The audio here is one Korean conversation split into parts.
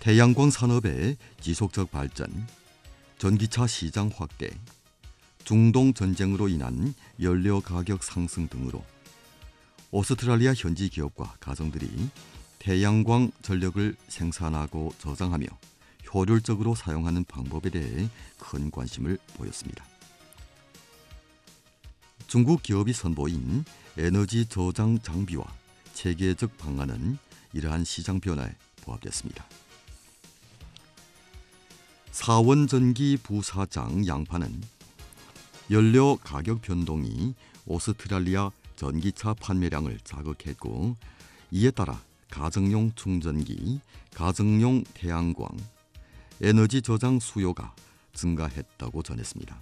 태양광 산업의 지속적 발전, 전기차 시장 확대, 중동 전쟁으로 인한 연료 가격 상승 등으로 오스트랄리아 현지 기업과 가정들이 태양광 전력을 생산하고 저장하며 효율적으로 사용하는 방법에 대해 큰 관심을 보였습니다. 중국 기업이 선보인 에너지 저장 장비와 체계적 방안은 이러한 시장 변화에 부합됐습니다. 사원전기 부사장 양파는 연료 가격 변동이 오스트랄리아 전기차 판매량을 자극했고, 이에 따라 가정용 충전기, 가정용 태양광, 에너지 저장 수요가 증가했다고 전했습니다.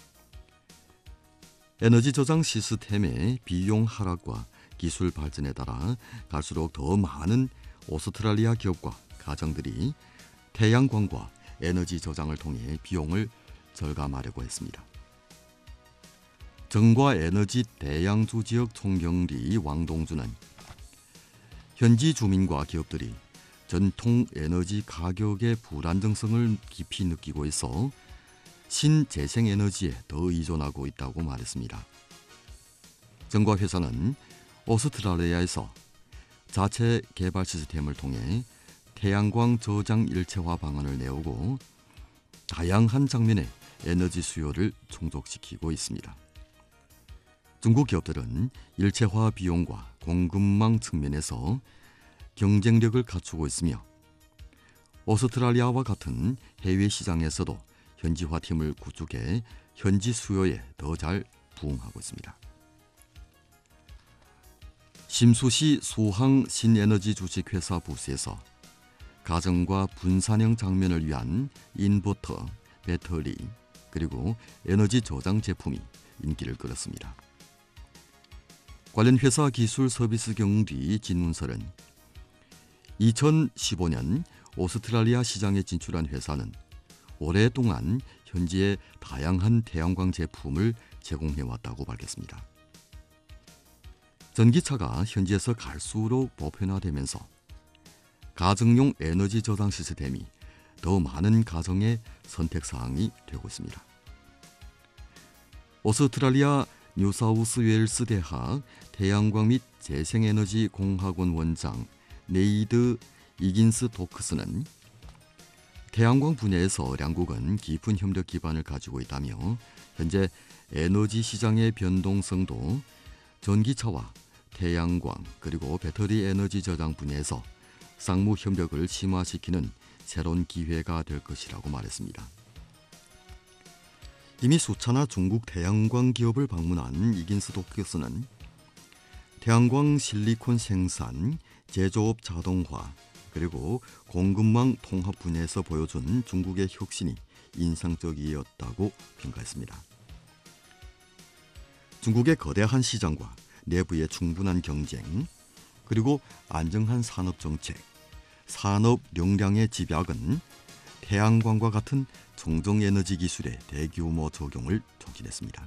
에너지 저장 시스템의 비용 하락과 기술 발전에 따라 갈수록 더 많은 오스트랄리아 기업과 가정들이 태양광과 에너지 저장을 통해 비용을 절감하려고 했습니다. 정과 에너지 대양주 지역 총경리 왕동주는 현지 주민과 기업들이 전통 에너지 가격의 불안정성을 깊이 느끼고 있어 신재생에너지에 더 의존하고 있다고 말했습니다. 정과 회사는 오스트랄리아에서 자체 개발 시스템을 통해 태양광 저장 일체화 방안을 내오고 다양한 장면의 에너지 수요를 충족시키고 있습니다. 중국 기업들은 일체화 비용과 공급망 측면에서 경쟁력을 갖추고 있으며 오스트랄리아와 같은 해외 시장에서도 현지화팀을 구축해 현지 수요에 더 잘 부응하고 있습니다. 심수시 수항 신에너지 주식회사 부스에서 가정과 분산형 장면을 위한 인버터, 배터리, 그리고 에너지 저장 제품이 인기를 끌었습니다. 관련 회사 기술 서비스 경리 진문설은 2015년 오스트랄리아 시장에 진출한 회사는 오랫동안 현지에 다양한 태양광 제품을 제공해왔다고 밝혔습니다. 전기차가 현지에서 갈수록 보편화되면서 가정용 에너지 저장 시스템이 더 많은 가정의 선택사항이 되고 있습니다. 오스트랄리아 뉴사우스웨일스 대학 태양광 및 재생에너지 공학원 원장 네이드 이긴스 도크스는 태양광 분야에서 양국은 깊은 협력 기반을 가지고 있다며 현재 에너지 시장의 변동성도 전기차와 태양광 그리고 배터리 에너지 저장 분야에서 쌍무 협력을 심화시키는 새로운 기회가 될 것이라고 말했습니다. 이미 수차나 중국 태양광 기업을 방문한 이긴스 도크스는 태양광 실리콘 생산, 제조업 자동화, 그리고 공급망 통합 분야에서 보여준 중국의 혁신이 인상적이었다고 평가했습니다. 중국의 거대한 시장과 내부의 충분한 경쟁, 그리고 안정한 산업 정책, 산업 역량의 집약은 태양광과 같은 청정에너지 기술의 대규모 적용을 촉진했습니다.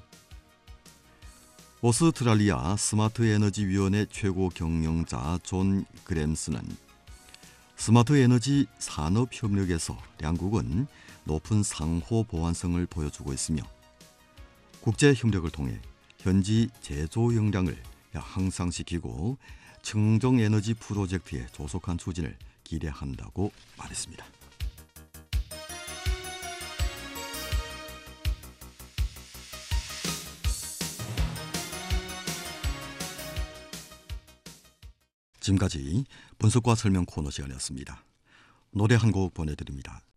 오스트랄리아 스마트에너지위원회 최고 경영자 존 그램스는 스마트에너지 산업협력에서 양국은 높은 상호 보완성을 보여주고 있으며 국제협력을 통해 현지 제조 역량을 향상시키고 청정에너지 프로젝트의 조속한 추진을 기대한다고 말했습니다. 지금까지 분석과 설명 코너 시간이었습니다. 노래 한 곡 보내드립니다.